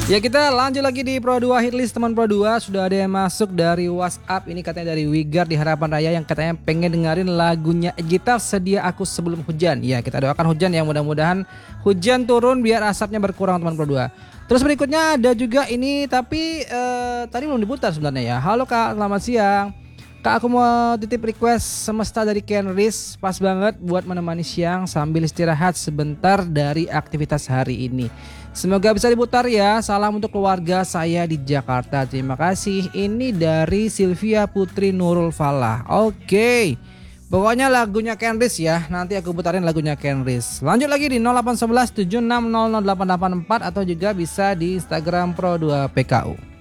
Ya kita lanjut lagi di Pro 2 Hitlist teman Pro 2. Sudah ada yang masuk dari WhatsApp. Ini katanya dari Wigar di Harapan Raya yang katanya pengen dengerin lagunya Gita Sedia Aku Sebelum Hujan. Ya kita doakan hujan yang mudah-mudahan hujan turun biar asapnya berkurang teman Pro 2. Terus berikutnya ada juga ini tapi tadi belum diputar sebenarnya ya. Halo Kak, selamat siang. Kak, aku mau titip request Semesta dari Kenris. Pas banget buat menemani siang sambil istirahat sebentar dari aktivitas hari ini. Semoga bisa diputar ya. Salam untuk keluarga saya di Jakarta. Terima kasih. Ini dari Sylvia Putri Nurul Falah. Oke. Pokoknya lagunya Kenris ya. Nanti aku putarin lagunya Kenris. Lanjut lagi di 0811 7600 884 atau juga bisa di Instagram Pro2 PKU.